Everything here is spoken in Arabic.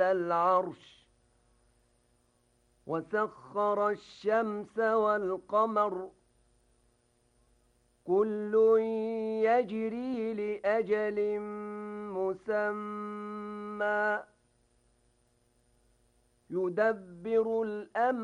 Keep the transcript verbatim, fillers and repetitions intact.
العرش وسخر الشمس والقمر كل يجري لأجل مسمى يدبر الأمر